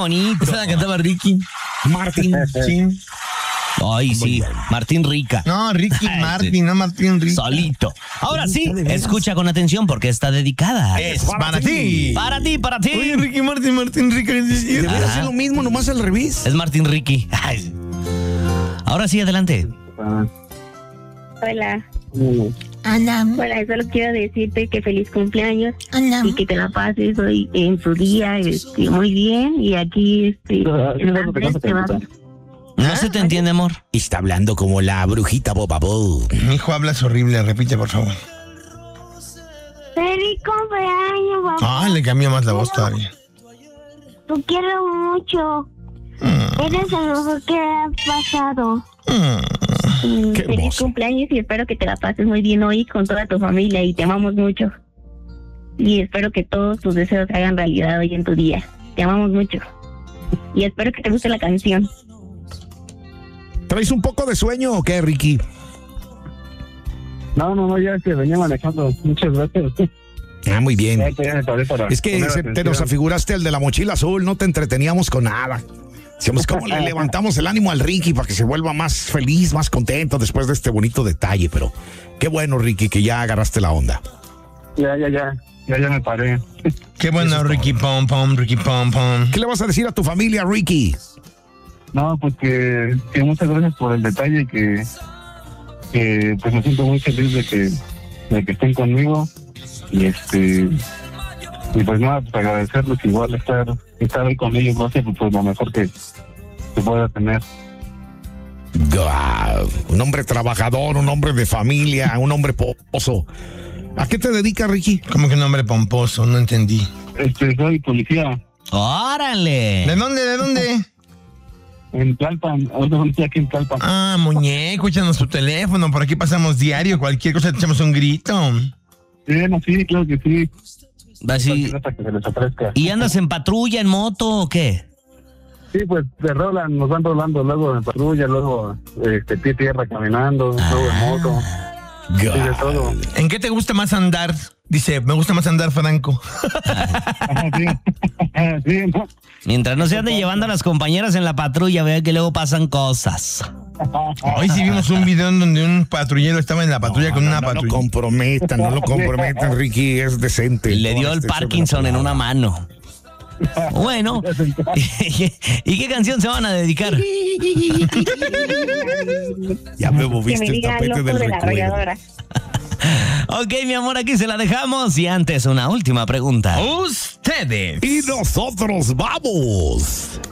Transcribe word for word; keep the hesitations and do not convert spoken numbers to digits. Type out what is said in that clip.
bonito. Esa la cantaba Ricky. Martín. Sí. Ay, sí, Martín Rica. No, Ricky Ay, Martin, sí. no Martín Rica. Solito. Ahora sí, escucha con atención porque está dedicada. Es para ti. Para ti, para ti. Oye, Ricky Martin, Martín Rica. Debería Ajá. hacer lo mismo, nomás al revés. Es Martín Ricky. Ay. Ahora sí, adelante. Hola. Ana, Hola, solo quiero decirte que feliz cumpleaños Ana. y que te la pases hoy en tu día este, muy bien. Y aquí este, el Andrés te va a... No se te entiende, amor. Está hablando como la brujita Boba Bo. Mi hijo hablas horrible, repite, por favor. Feliz cumpleaños, papá. Ah, le cambió más la voz todavía. Te quiero mucho. Mm, Eres lo mejor que ha pasado. mm. Mm, Qué feliz hermoso. cumpleaños y espero que te la pases muy bien hoy con toda tu familia y te amamos mucho. Y espero que todos tus deseos se hagan realidad hoy en tu día. Te amamos mucho. Y espero que te guste la canción. ¿Traes un poco de sueño o qué, Ricky? No, no, no, ya que venía manejando. Muchas gracias. Ah, muy bien. Ya, ya me paré para Es que poner se- te atención. nos afiguraste el de la mochila azul, no te entreteníamos con nada. Decíamos cómo le levantamos el ánimo al Ricky para que se vuelva más feliz, más contento después de este bonito detalle, pero qué bueno, Ricky, que ya agarraste la onda. Ya, ya, ya. Ya, ya me paré. Qué bueno, Ricky Pom Pom, Ricky Pom Pom. ¿Qué le vas a decir a tu familia, Ricky? No, pues que, que muchas gracias por el detalle, que, que pues me siento muy feliz de que, de que estén conmigo. Y este y pues nada, pues agradecerles igual estar, estar ahí con ellos, no sé, pues lo mejor que, que pueda tener. Guau, un hombre trabajador, un hombre de familia, un hombre pozo. ¿A qué te dedicas, Ricky? Como que un nombre pomposo, no entendí. Este, soy policía ¡Órale! ¿De dónde, de dónde? en Tlalpan, ahora policía aquí en Tlalpan. Ah, muñeco, échanos tu teléfono, por aquí pasamos diario, cualquier cosa te echamos un grito. Sí, no, sí, claro que sí. Así, Cualquier cosa que se les ofrezca. ¿y andas en patrulla, en moto o qué? Sí, pues se rolan, nos van rolando luego en patrulla, luego este, pie tierra caminando, luego en moto, y de todo. ¿En qué te gusta más andar? Dice, me gusta más andar, Franco. Ajá, sí. Sí, ¿no? Mientras no se ande llevando a las compañeras en la patrulla, vea que luego pasan cosas. Hoy sí vimos un video en donde un patrullero estaba en la patrulla No, con no, una no lo patrulla. comprometan, no lo comprometan, Ricky, es decente. Le dio No, el este, Parkinson en una mano. Bueno, ¿y qué canción se van a dedicar? Ya me Que moviste me el diga tapete loco del de la recuerdo. arrolladora. Ok, mi amor, aquí se la dejamos. Y antes, una última pregunta. Ustedes. Y nosotros vamos.